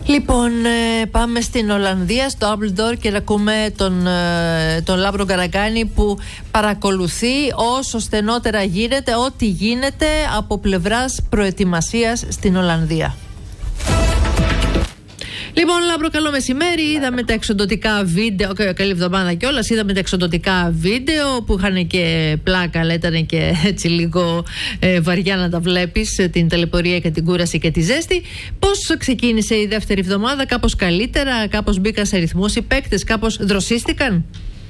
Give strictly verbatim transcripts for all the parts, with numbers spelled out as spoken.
Λοιπόν, ε, πάμε στην Ολλανδία, στο Apeldoorn, και να ακούμε τον, ε, τον Λάμπρο Καραγκάνη, που παρακολουθεί όσο στενότερα γίνεται ό,τι γίνεται από πλευράς προετοιμασίας στην Ολλανδία. Λοιπόν, Λάμπρο, καλό μεσημέρι. Είδαμε τα εξοντωτικά βίντεο, καλή εβδομάδα κιόλας. Είδαμε τα εξοντωτικά βίντεο που είχαν και πλάκα, αλλά ήταν και έτσι λίγο ε, βαριά να τα βλέπεις, την ταλαιπωρία και την κούραση και τη ζέστη. Πώς ξεκίνησε η δεύτερη εβδομάδα? Κάπως καλύτερα, κάπως μπήκαν σε ρυθμούς οι παίκτες, κάπως δροσίστηκαν?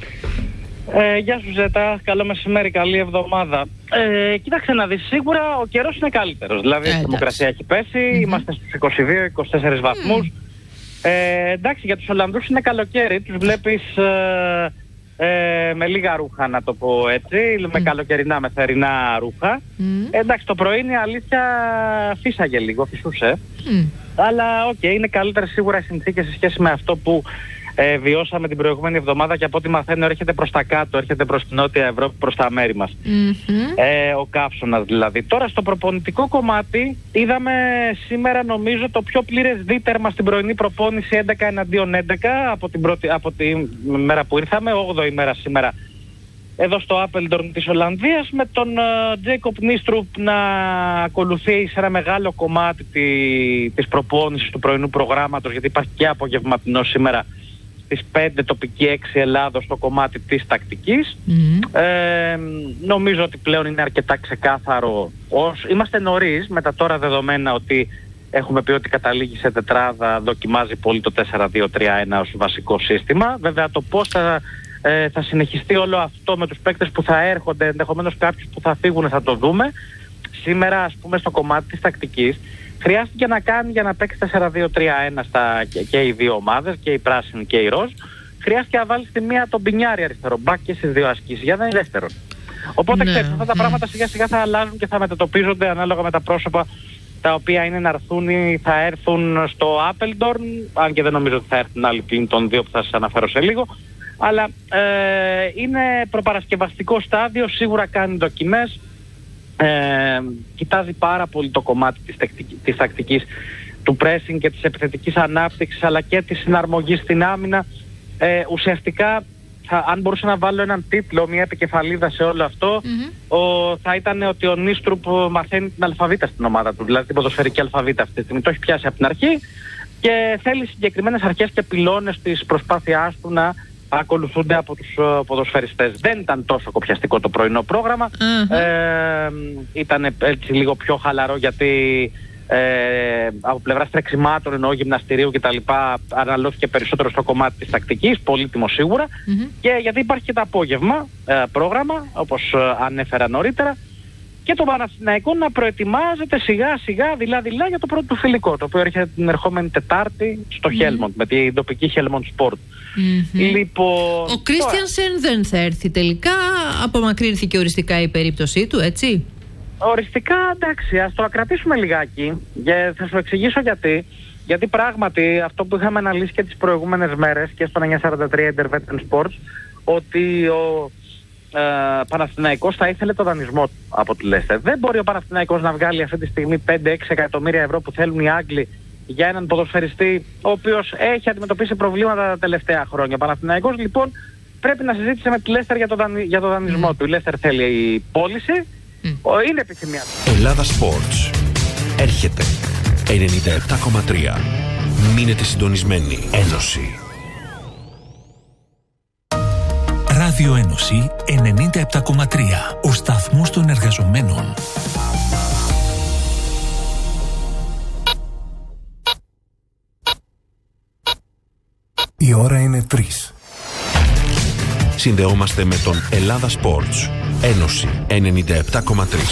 Ε, γεια σου Ζέτα, καλό μεσημέρι, καλή εβδομάδα. Ε, κοίταξε να δεις, σίγουρα ο καιρός είναι καλύτερος. Δηλαδή η θερμοκρασία έχει πέσει, mm-hmm. είμαστε στους είκοσι δύο είκοσι τέσσερις βαθμούς. Mm. Ε, εντάξει, για τους Ολλανδούς είναι καλοκαίρι, τους βλέπεις ε, ε, με λίγα ρούχα, να το πω έτσι, mm. με καλοκαιρινά, με θερινά ρούχα. Mm. Ε, εντάξει, το πρωί είναι αλήθεια, φύσαγε λίγο, φυσούσε. Mm. Αλλά οκ, okay, είναι καλύτερες σίγουρα οι συνθήκες σε σχέση με αυτό που ε, βιώσαμε την προηγούμενη εβδομάδα, και από ό,τι μαθαίνω έρχεται προς τα κάτω, έρχεται προς την Νότια Ευρώπη, προς τα μέρη μας. Mm-hmm. Ε, ο καύσωνας δηλαδή. Τώρα στο προπονητικό κομμάτι είδαμε σήμερα νομίζω το πιο πλήρες δίτερμα στην πρωινή προπόνηση, έντεκα εναντίον έντεκα από την, πρώτη, από τη μέρα που ήρθαμε, όγδοη μέρα σήμερα εδώ στο Apeldoorn της Ολλανδίας, με τον Τζέικοπ uh, Νίστρουπ να ακολουθεί σε ένα μεγάλο κομμάτι τη, της προπόνησης του πρωινού προγράμματος, γιατί υπάρχει και απογευματινό σήμερα στις πέντε τοπική, έξι Ελλάδος, στο κομμάτι της τακτικής. Mm. Ε, νομίζω ότι πλέον είναι αρκετά ξεκάθαρο. Ως, είμαστε νωρίς με τα τώρα δεδομένα ότι έχουμε πει ότι καταλήγει σε τετράδα, δοκιμάζει πολύ το τέσσερα δύο τρία ένα ως βασικό σύστημα. Βέβαια το πώς θα, ε, θα συνεχιστεί όλο αυτό με τους παίκτες που θα έρχονται, ενδεχομένως κάποιους που θα φύγουν, θα το δούμε. Σήμερα, ας πούμε, στο κομμάτι της τακτικής χρειάστηκε να κάνει, για να παίξει τέσσερα δύο τρία ένα στα, και, και οι δύο ομάδες, και η πράσινη και η ροζ, χρειάστηκε να βάλει στη μία τον Πινιάρη αριστερό μπακ και στις δύο ασκήσεις, για να είναι δεύτερο. Οπότε ναι, ξέρεις, αυτά τα ναι. πράγματα σιγά σιγά θα αλλάζουν και θα μετατοπίζονται ανάλογα με τα πρόσωπα τα οποία είναι να έρθουν ή θα έρθουν στο Apeldoorn, αν και δεν νομίζω ότι θα έρθουν άλλοι πλην των δύο που θα σας αναφέρω σε λίγο. Αλλά ε, είναι προπαρασκευαστικό στάδιο, σίγουρα κάνει δοκιμές. Ε, κοιτάζει πάρα πολύ το κομμάτι της, τεκτική, της τακτικής του pressing και της επιθετικής ανάπτυξης, αλλά και της συναρμογής στην άμυνα. Ε, ουσιαστικά θα, αν μπορούσα να βάλω έναν τίτλο, μια επικεφαλίδα σε όλο αυτό, mm-hmm. ο, θα ήταν ότι ο Νίστρουπ μαθαίνει την αλφαβήτα στην ομάδα του, δηλαδή την ποδοσφαιρική αλφαβήτα αυτή τη στιγμή. Το έχει πιάσει από την αρχή και θέλει συγκεκριμένες αρχές και πυλώνες της προσπάθειάς του να ακολουθούνται από τους uh, ποδοσφαιριστές. Δεν ήταν τόσο κοπιαστικό το πρωινό πρόγραμμα. Mm-hmm. Ε, ήταν έτσι λίγο πιο χαλαρό, γιατί ε, από πλευράς τρεξιμάτων, εννοώ γυμναστηρίου κτλ, αναλώθηκε περισσότερο στο κομμάτι της τακτικής, πολύτιμο σίγουρα. Mm-hmm. Και γιατί υπάρχει και το απόγευμα ε, πρόγραμμα, όπως ε, ανέφερα νωρίτερα, και το Παναθηναϊκό να προετοιμάζεται σιγά σιγά, δειλά-δειλά, για το πρώτο του φιλικό, το οποίο έρχεται την ερχόμενη Τετάρτη στο mm-hmm. Helmond, με την τοπική Helmond Sport. Mm-hmm. Λοιπόν, ο Κρίστιανσεν δεν θα έρθει τελικά, απομακρύνθηκε οριστικά η περίπτωσή του, έτσι? Οριστικά, εντάξει, ας το κρατήσουμε λιγάκι, και θα σου εξηγήσω γιατί. Γιατί πράγματι αυτό που είχαμε αναλύσει και τις προηγούμενες μέρες και στο εννιακόσια σαράντα τρία Intervetten Sports, ότι ο ε, Παναθηναϊκός θα ήθελε το δανεισμό του από τη Leicester. Δεν μπορεί ο Παναθηναϊκός να βγάλει αυτή τη στιγμή πέντε έξι εκατομμύρια ευρώ που θέλουν οι Άγγλοι για έναν ποδοσφαιριστή ο οποίος έχει αντιμετωπίσει προβλήματα τα τελευταία χρόνια. Ο Παναθηναϊκός λοιπόν πρέπει να συζήτησε με τη Leicester για το, δανει... για το δανεισμό mm. του. Η Leicester θέλει η πώληση, mm. είναι επιθυμία του. Ελλάδα Sports έρχεται ενενήντα επτά κόμμα τρία. Μείνετε συντονισμένοι. Ένωση. Ράδιο Ένωση ενενήντα επτά κόμμα τρία. Ο σταθμός των εργαζομένων. Η ώρα είναι τρεις. Συνδεόμαστε με τον Ελλάδα Sports. Ένωση ενενήντα επτά κόμμα τρία.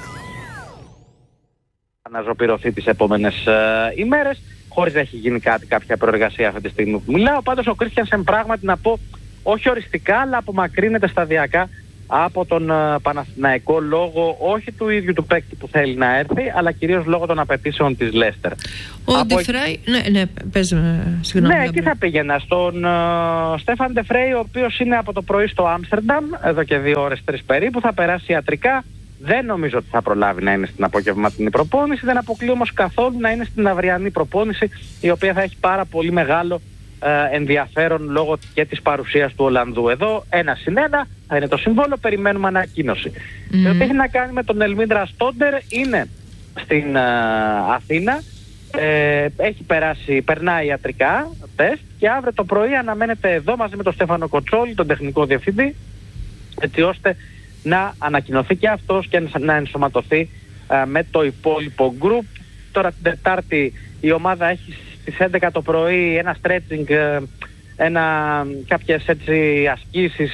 Να ζωπηρωθεί τις επόμενες uh, ημέρες, χωρίς να έχει γίνει κάτι, κάποια προεργασία αυτή τη στιγμή που μιλάω. Πάντως ο Κρίστιανσεν, πράγματι να πω, όχι οριστικά, αλλά απομακρύνεται σταδιακά από τον uh, Παναθηναϊκό, λόγω όχι του ίδιου του παίκτη που θέλει να έρθει, αλλά κυρίως λόγω των απαιτήσεων της Leicester. Ο Ντεφράι, ναι, ναι, πες με, συγγνώμη. Ναι, εκεί θα πήγαινα, στον uh, Στέφαν Ντεφράι, ο οποίος είναι από το πρωί στο Άμστερνταμ, εδώ και δύο ώρες, τρεις περίπου, θα περάσει ιατρικά. Δεν νομίζω ότι θα προλάβει να είναι στην απογευματινή προπόνηση. Δεν αποκλείω όμως καθόλου να είναι στην αυριανή προπόνηση, η οποία θα έχει πάρα πολύ μεγάλο ε, ενδιαφέρον λόγω και της παρουσίας του Ολλανδού. Εδώ ένα συν ένα θα είναι το συμβόλαιο, περιμένουμε ανακοίνωση. Mm. Το ότι έχει να κάνει με τον Ελμίν Ραστόντερ είναι στην ε, Αθήνα. Ε, έχει περάσει, περνάει ιατρικά τεστ και αύριο το πρωί αναμένεται εδώ μαζί με τον Στέφανο Κοτσόλη, τον τεχνικό διευθυντή, έτσι ώστε να ανακοινωθεί και αυτός και να ενσωματωθεί α, με το υπόλοιπο γκρουπ. Τώρα την Τετάρτη η ομάδα έχει στις έντεκα το πρωί ένα stretching, ένα, κάποιες έτσι ασκήσεις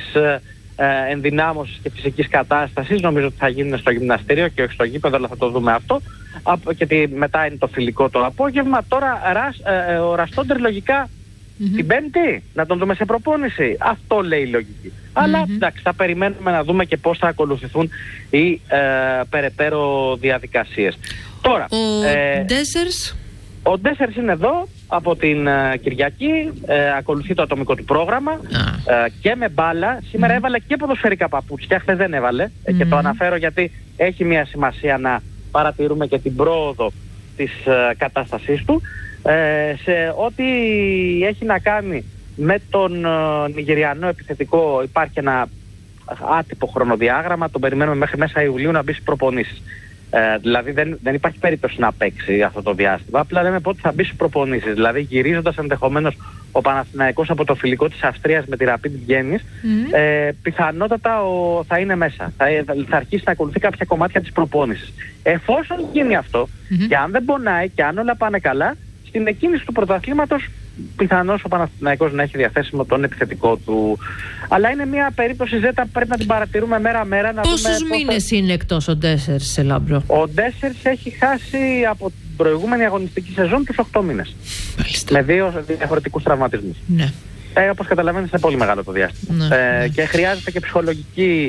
ε, ενδυνάμωσης και φυσικής κατάστασης. Νομίζω ότι θα γίνουν στο γυμναστήριο και όχι στο γήπεδο, αλλά θα το δούμε αυτό. Και τη, μετά είναι το φιλικό το απόγευμα. Τώρα ε, ο Ραστόντερ λογικά Mm-hmm. την Πέμπτη να τον δούμε σε προπόνηση. Αυτό λέει η λογική. Mm-hmm. Αλλά εντάξει, θα περιμένουμε να δούμε και πώς θα ακολουθηθούν οι ε, περαιτέρω διαδικασίες. Τώρα, ο ε, Ντέσσερς ο Ντέσσερς είναι εδώ από την ε, Κυριακή, ε, ακολουθεί το ατομικό του πρόγραμμα ah. ε, και με μπάλα. Σήμερα mm-hmm. έβαλε και ποδοσφαιρικά παπούτσια, χθες δεν έβαλε mm-hmm. και το αναφέρω γιατί έχει μια σημασία να παρατηρούμε και την πρόοδο της ε, κατάστασής του. Ε, σε ό,τι έχει να κάνει με τον ε, Νιγηριανό επιθετικό υπάρχει ένα άτυπο χρονοδιάγραμμα, τον περιμένουμε μέχρι μέσα Ιουλίου να μπει στις προπονήσεις. Ε, δηλαδή δεν, δεν υπάρχει περίπτωση να παίξει αυτό το διάστημα, απλά λέμε πότε θα μπει στις προπονήσεις. Δηλαδή γυρίζοντας ενδεχομένως ο Παναθηναϊκός από το φιλικό της Αυστρίας με τη Rapid Βιέννης, mm-hmm. ε, πιθανότατα ο, θα είναι μέσα, θα, θα αρχίσει να ακολουθεί κάποια κομμάτια της προπόνησης. Εφόσον γίνει αυτό mm-hmm. και αν δεν πονάει και αν όλα πάνε καλά, στην εκκίνηση του πρωταθλήματος πιθανώς ο Παναθηναϊκός να έχει διαθέσιμο τον επιθετικό του. Αλλά είναι μια περίπτωση ζέτα που πρέπει να την παρατηρούμε μέρα-μέρα. Πόσους μήνες θα... είναι εκτός ο Ντέσσερς σε Λάμπρο? Ο Ντέσσερς έχει χάσει από την προηγούμενη αγωνιστική σεζόν τους οκτώ μήνες. Μάλιστα. Με δύο διαφορετικούς τραυματισμούς. Ναι. Ε, όπως καταλαβαίνετε είναι πολύ μεγάλο το διάστημα. Ναι, ε, ναι. Και χρειάζεται και ψυχολογική,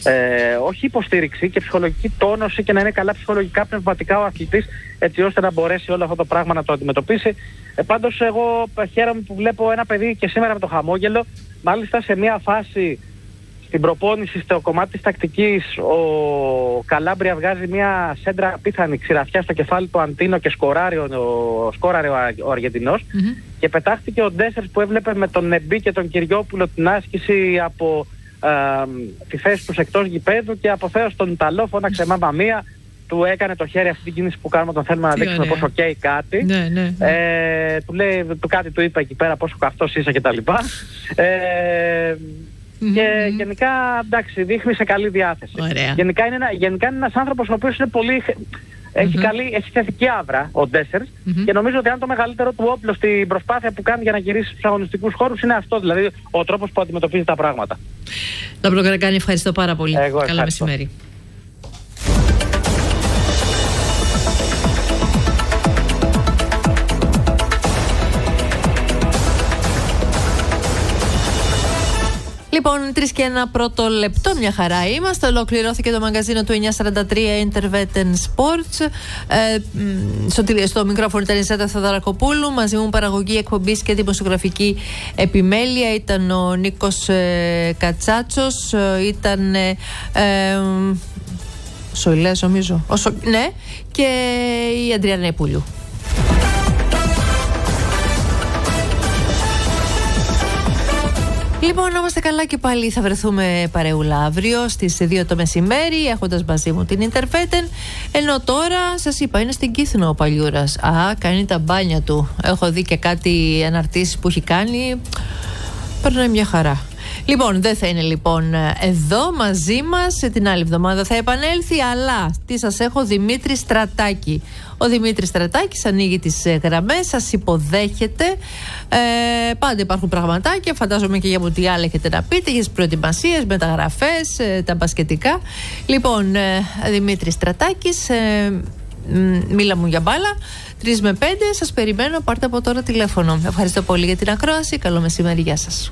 ε, όχι υποστήριξη, και ψυχολογική τόνωση και να είναι καλά ψυχολογικά, πνευματικά ο αθλητής, έτσι ώστε να μπορέσει όλο αυτό το πράγμα να το αντιμετωπίσει. Ε, πάντως εγώ χαίρομαι που βλέπω ένα παιδί και σήμερα με το χαμόγελο, μάλιστα σε μια φάση στην προπόνηση στο κομμάτι της τακτικής ο Καλάμπρια βγάζει μια σέντρα πίθανη ξηραφιά στο κεφάλι του Αντίνο και σκοράρει ο, σκόραρε ο, ο Αργεντινός mm-hmm. και πετάχτηκε ο Ντέσσερς που έβλεπε με τον Νεμπί και τον Κυριόπουλο την άσκηση από ε, τη θέση τους εκτός γηπέδου και από θέος τον Ιταλό φώναξε μάμα μία, του έκανε το χέρι αυτή την κίνηση που κάνουμε όταν θέλουμε να δείξουμε πόσο καίει κάτι. Ναι, ναι, ναι. Ε, του λέει, του κάτι του είπα εκεί πέρα πόσο καυτός είσαι κτλ. Ε, Mm-hmm. Και γενικά εντάξει δείχνει σε καλή διάθεση. Γενικά είναι, ένα, γενικά είναι ένας άνθρωπος ο οποίος είναι πολύ, έχει, mm-hmm. καλή, έχει θετική άβρα ο Ντέσσερς mm-hmm. και νομίζω ότι αν το μεγαλύτερο του όπλο στην προσπάθεια που κάνει για να γυρίσει στους αγωνιστικούς χώρους είναι αυτό, δηλαδή ο τρόπος που αντιμετωπίζει τα πράγματα. Λάμπρο Καρακάνη, ευχαριστώ πάρα πολύ. Εγώ Καλό μεσημέρι. Λοιπόν, τρεις και ένα πρώτο λεπτό, μια χαρά είμαστε. Ολοκληρώθηκε το μαγκαζίνο του εννιακόσια σαράντα τρία Intervetten Sports. Ε, στο, στο μικρόφωνο ήταν η Ζέτα Θεοδωρακοπούλου. Μαζί μου παραγωγή εκπομπής και δημοσιογραφική επιμέλεια ήταν ο Νίκος ε, Κατσάτσος. Ε, ήταν ε, ε, Σοηλές νομίζω. Ο, Σο, ναι, και η Αντριάννα Επούλιου. Λοιπόν, να είμαστε καλά και πάλι θα βρεθούμε παρεούλα αύριο στις δύο το μεσημέρι, έχοντας μαζί μου την Intervetten. Ενώ τώρα σας είπα, είναι στην Κύθινο ο Παλιούρας. Α, κάνει τα μπάνια του. Έχω δει και κάτι αναρτήσεις που έχει κάνει. Περνάει μια χαρά. Λοιπόν, δεν θα είναι λοιπόν εδώ μαζί μας. Την άλλη εβδομάδα θα επανέλθει. Αλλά τι σας έχω, Δημήτρη Στρατάκη. Ο Δημήτρης Στρατάκης ανοίγει τις γραμμές, σας υποδέχεται. Ε, πάντα υπάρχουν πραγματάκια. Φαντάζομαι και για ό,τι άλλο έχετε να πείτε, για τις προετοιμασίες, μεταγραφές, ε, τα μπασκετικά. Λοιπόν, ε, Δημήτρης Στρατάκης, ε, μίλα μου για μπάλα. τρεις με πέντε, σας περιμένω. Πάρτε από τώρα τηλέφωνο. Ευχαριστώ πολύ για την ακρόαση. Καλό μεσημέρι, γεια σας.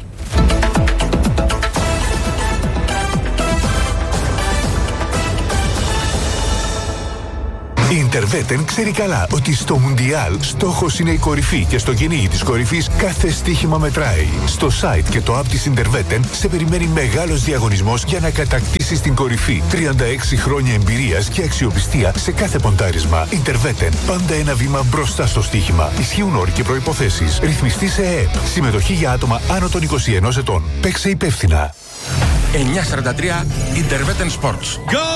Η Interveten ξέρει καλά ότι στο Μουντιάλ στόχος είναι η κορυφή και στο κυνήγι της κορυφής κάθε στοίχημα μετράει. Στο site και το app της Interveten σε περιμένει μεγάλος διαγωνισμός για να κατακτήσεις την κορυφή. τριάντα έξι χρόνια εμπειρίας και αξιοπιστία σε κάθε ποντάρισμα. Interveten. Πάντα ένα βήμα μπροστά στο στοίχημα. Ισχύουν όροι και προϋποθέσεις. Ρυθμιστή σε ΕΕΠ. Συμμετοχή για άτομα άνω των είκοσι ενός ετών. Παίξε υπεύθυνα. εννιακόσια σαράντα τρία Interveten Sports.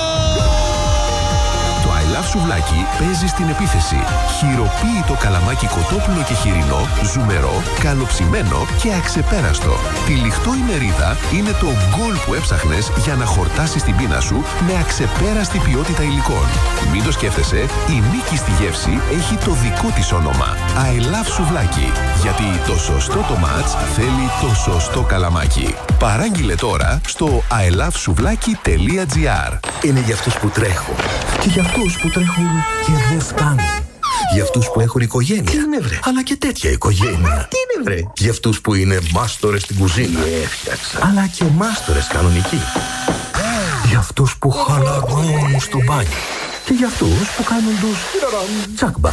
Το I Love Σουβλάκι παίζει στην επίθεση. Χειροποίητο καλαμάκι κοτόπουλο και χοιρινό, ζουμερό, καλοψημένο και αξεπέραστο. Τυλιχτό η μερίδα είναι το γκολ που έψαχνες για να χορτάσεις την πείνα σου με αξεπέραστη ποιότητα υλικών. Μην το σκέφτεσαι, η νίκη στη γεύση έχει το δικό της όνομα. I Love Σουβλάκι. Γιατί το σωστό το μάτς θέλει το σωστό καλαμάκι. Παράγγειλε τώρα στο άι λαβ σουβλάκι τελεία τζι άρ. Είναι για αυτούς που τρέχουν και για αυτούς που τρέχουν και δεν φτάνουν. Για αυτούς που έχουν οικογένεια. Τι είναι βρε? Αλλά και τέτοια οικογένεια. Τι είναι βρε? Για αυτούς που είναι μάστορες στην κουζίνα. Έφτιαξα. Αλλά και μάστορες κανονικοί. Για αυτούς που χαλαρώνουν στο μπάνιο. Και για αυτούς που κάνουν τους τσακμπα.